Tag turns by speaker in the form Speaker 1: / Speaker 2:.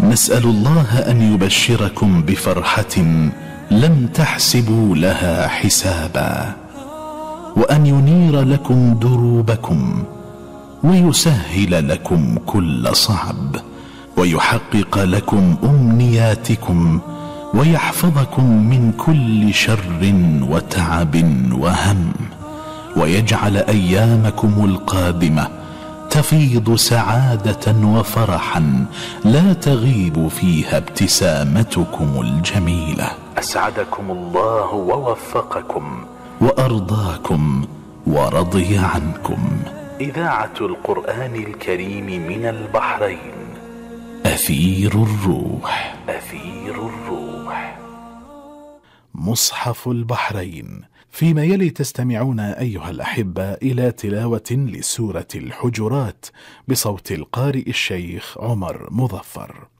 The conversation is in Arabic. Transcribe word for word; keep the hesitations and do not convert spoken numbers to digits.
Speaker 1: نسأل الله أن يبشركم بفرحة لم تحسبوا لها حسابا، وأن ينير لكم دروبكم، ويسهل لكم كل صعب، ويحقق لكم أمنياتكم، ويحفظكم من كل شر وتعب وهم، ويجعل أيامكم القادمة تفيض سعادة وفرحا لا تغيب فيها ابتسامتكم الجميلة. أسعدكم الله ووفقكم وأرضاكم ورضي عنكم. إذاعة القرآن الكريم من البحرين، أثير الروح. أثير الروح. مصحف البحرين. فيما يلي تستمعون أيها الأحبة إلى تلاوة لسورة الحجرات بصوت القارئ الشيخ عمر مظفر.